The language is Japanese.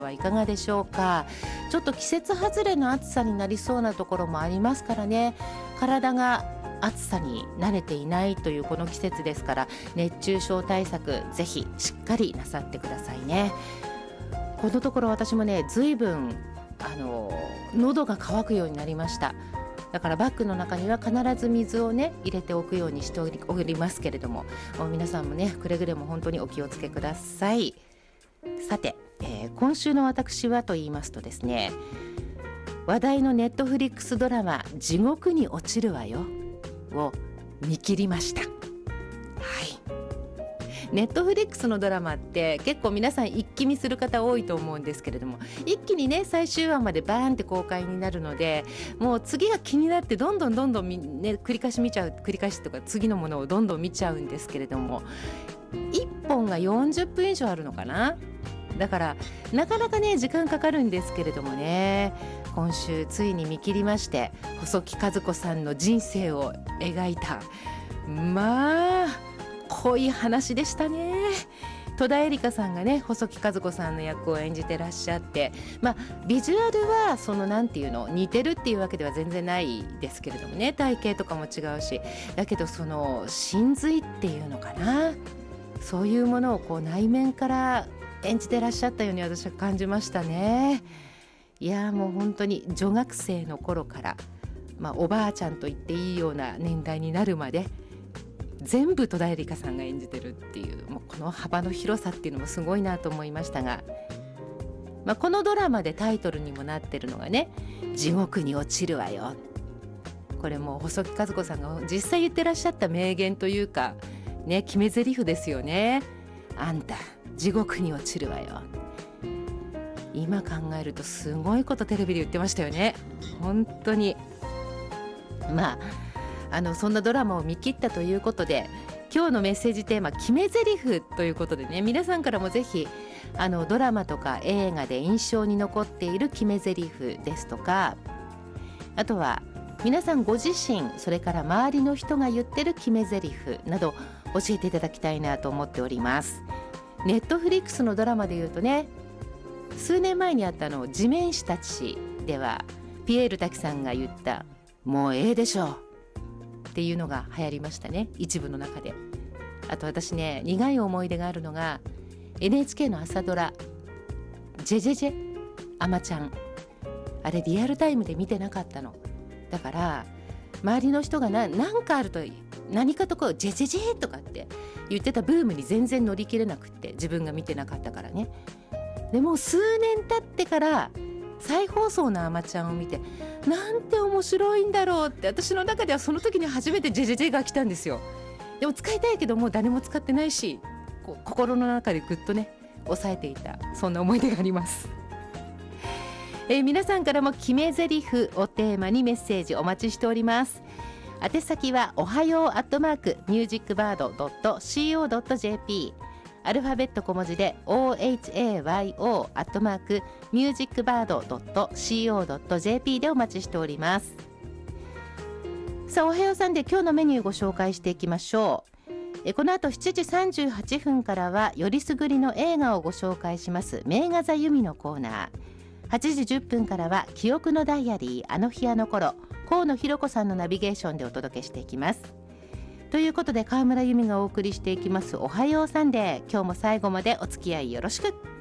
はいかがでしょうか。ちょっと季節外れの暑さになりそうなところもありますからね。体が暑さに慣れていないというこの季節ですから、熱中症対策ぜひしっかりなさってくださいね。このところ私もね、随分喉が渇くようになりました。だからバッグの中には必ず水をね入れておくようにしておりますけれども、皆さんもねくれぐれも本当にお気をつけください。さて、今週の私はと言いますとですね、話題のネットフリックスドラマ地獄に落ちるわよを見切りました。はい、ネットフリックスのドラマって結構皆さん一気見する方多いと思うんですけれども、一気にね最終話までバーンって公開になるので、もう次が気になってどんどんね、繰り返しとか次のものをどんどん見ちゃうんですけれども、1本が40分以上あるのかな。だからなかなかね時間かかるんですけれどもね、今週ついに見切りまして、細木数子さんの人生を描いたまあ濃い話でしたね。戸田恵梨香さんがね細木数子さんの役を演じてらっしゃって、ビジュアルはそのなんていうの似てるっていうわけでは全然ないですけれどもね、体型とかも違うし、だけどその真髄っていうのかな、そういうものをこう内面から演じてらっしゃったように私は感じましたね。いやもう本当に女学生の頃から、おばあちゃんと言っていいような年代になるまで全部戸田恵梨香さんが演じてるっていう、もうこの幅の広さっていうのもすごいなと思いましたが、このドラマでタイトルにもなってるのがね、地獄に落ちるわよ。これもう細木数子さんが実際言ってらっしゃった名言というかね、決め台詞ですよね。あんた地獄に落ちるわよ。今考えるとすごいことテレビで言ってましたよね。本当にそんなドラマを見切ったということで、今日のメッセージテーマ決め台詞ということでね、皆さんからもぜひドラマとか映画で印象に残っている決め台詞ですとか、あとは皆さんご自身、それから周りの人が言ってる決め台詞など教えていただきたいなと思っております。ネットフリックスのドラマでいうとね、数年前にあった地面師たちではピエール滝さんが言ったもうええでしょっていうのが流行りましたね、一部の中で。あと私ね、苦い思い出があるのが NHK の朝ドラジェジェジェあまちゃん、あれリアルタイムで見てなかったの。だから周りの人が何かあると何かとこうジェジェジェとかって言ってたブームに全然乗り切れなくって、自分が見てなかったからね。でも数年経ってから再放送のあまちゃんを見て、なんて面白いんだろうって、私の中ではその時に初めてジェジェジェが来たんですよ。でも使いたいけどもう誰も使ってないし、こう心の中でぐっとね抑えていた、そんな思い出があります。皆さんからも決め台詞をテーマにメッセージお待ちしております。宛先はおはよう@musicbird.co.jp、アルファベット小文字で ohayo@musicbird.co.jp でお待ちしております。さあ、おはようさんで今日のメニューご紹介していきましょう。この後7時38分からはよりすぐりの映画をご紹介します名画座由美のコーナー。8時10分からは記憶のダイアリーあの日あの頃、河野弘子さんのナビゲーションでお届けしていきます。ということで川村由美がお送りしていきますおはようサンデー、今日も最後までお付き合いよろしく。